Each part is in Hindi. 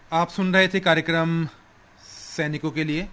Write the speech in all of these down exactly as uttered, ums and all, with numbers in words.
आप सुन रहे थे कार्यक्रम सैनिकों के लिए।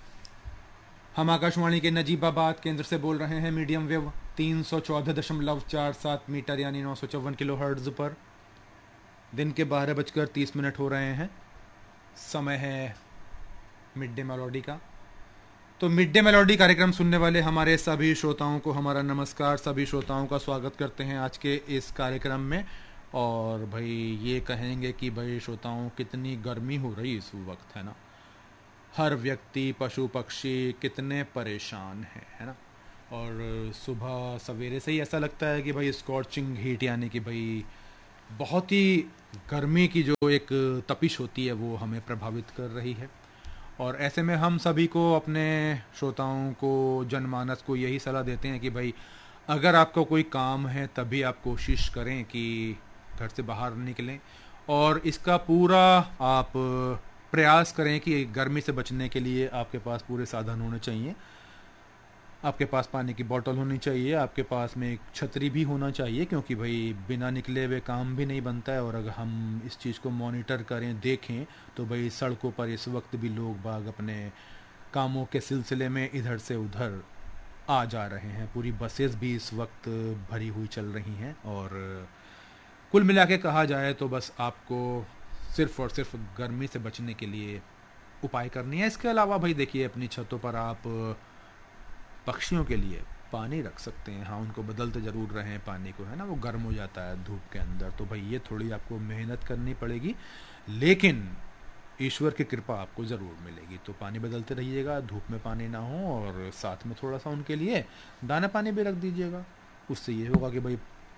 हम आकाशवाणी के नजीबाबाद केंद्र से बोल रहे हैं मीडियम वेव तीन सौ चौदह दशमलव चार सात मीटर यानी नौ सौ चौवन किलो हर्ट्ज पर। दिन के बारह बजकर तीस मिनट हो रहे हैं। समय है मिड डे मेलोडी का। तो मिड डे मेलोडी कार्यक्रम सुनने वाले हमारे सभी श्रोताओं को हमारा नमस्कार। सभी श्रोताओं का स्वागत करते हैं आज के इस कार्यक्रम में। और भाई ये कहेंगे कि भाई श्रोताओं कितनी गर्मी हो रही इस वक्त, है ना। हर व्यक्ति पशु पक्षी कितने परेशान हैं, है ना। और सुबह सवेरे से ही ऐसा लगता है कि भाई स्कॉचिंग हीट यानी कि भाई बहुत ही गर्मी की जो एक तपिश होती है वो हमें प्रभावित कर रही है। और ऐसे में हम सभी को, अपने श्रोताओं को, जनमानस को यही सलाह देते हैं कि भाई अगर आपका कोई काम है तभी आप कोशिश करें कि घर से बाहर निकलें और इसका पूरा आप प्रयास करें कि गर्मी से बचने के लिए आपके पास पूरे साधन होने चाहिए। आपके पास पानी की बोतल होनी चाहिए, आपके पास में एक छतरी भी होना चाहिए, क्योंकि भाई बिना निकले हुए काम भी नहीं बनता है। और अगर हम इस चीज़ को मॉनिटर करें, देखें, तो भाई सड़कों पर इस वक्त भी लोग बाग अपने कामों के सिलसिले में इधर से उधर आ जा रहे हैं। पूरी बसेस भी इस वक्त भरी हुई चल रही हैं। और कुल मिला के कहा जाए तो बस आपको सिर्फ और सिर्फ गर्मी से बचने के लिए उपाय करनी है। इसके अलावा भाई देखिए, अपनी छतों पर आप पक्षियों के लिए पानी रख सकते हैं। हाँ, उनको बदलते ज़रूर रहें पानी को, है ना। वो गर्म हो जाता है धूप के अंदर, तो भाई ये थोड़ी आपको मेहनत करनी पड़ेगी, लेकिन ईश्वर की कृपा आपको ज़रूर मिलेगी। तो पानी बदलते रहिएगा, धूप में पानी ना हो, और साथ में थोड़ा सा उनके लिए दाना पानी भी रख दीजिएगा। उससे ये होगा कि भाई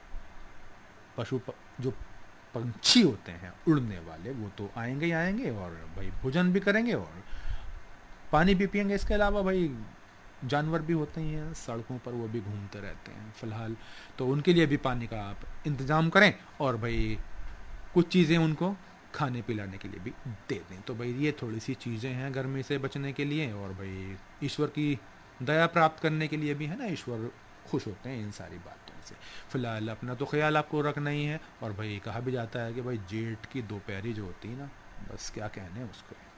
पशु प, जो पंछी होते हैं उड़ने वाले, वो तो आएंगे ही आएंगे और भाई भोजन भी करेंगे और पानी भी पियेंगे। इसके अलावा भाई जानवर भी होते ही हैं सड़कों पर, वो भी घूमते रहते हैं फ़िलहाल, तो उनके लिए भी पानी का आप इंतज़ाम करें और भाई कुछ चीज़ें उनको खाने पिलाने के लिए भी दे दें। तो भाई ये थोड़ी सी चीज़ें हैं गर्मी से बचने के लिए। और भाई ईश्वर की दया प्राप्त करने के लिए भी, है ना। ईश्वर खुश होते हैं इन सारी बातों से। फ़िलहाल अपना तो ख्याल आपको रखना ही है। और भाई कहा भी जाता है कि भाई जेठ की दोपहरी जो होती है ना, बस क्या कहने उसको।